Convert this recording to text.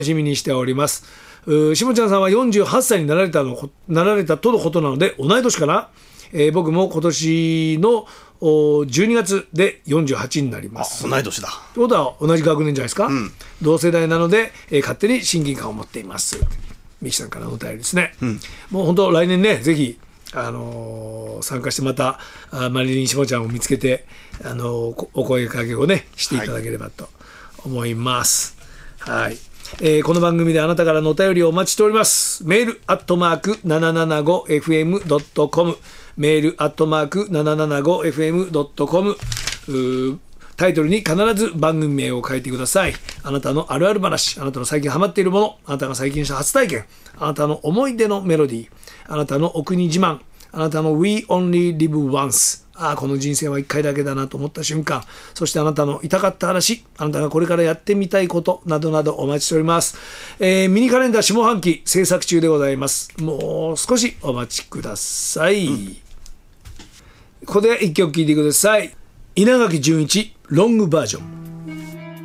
楽しみにしております。しもちゃんさんは48歳になられたとのことなので、同い年かな。僕も今年の12月で48になります。 同い年だ。 ということは同じ学年じゃないですか。同世代なので、勝手に親近感を持っています。ミキさんからのお便りですね。もう本当来年ね、ぜひ参加してまたマリリンしもちゃんを見つけてお声かけをねしていただければと思います。はい。この番組であなたからのお便りをお待ちしております。メール@775fm.com メール@775fm.com タイトルに必ず番組名を書いてください。あなたのあるある話、あなたの最近ハマっているもの、あなたが最近した初体験、あなたの思い出のメロディー、あなたのお国自慢、あなたの We Only Live Once、この人生は一回だけだなと思った瞬間、そしてあなたの痛かった話、あなたがこれからやってみたいことなどなどお待ちしております。ミニカレンダー下半期制作中でございます。もう少しお待ちください。ここで一曲聴いてください。稲垣潤一ロングバージョン。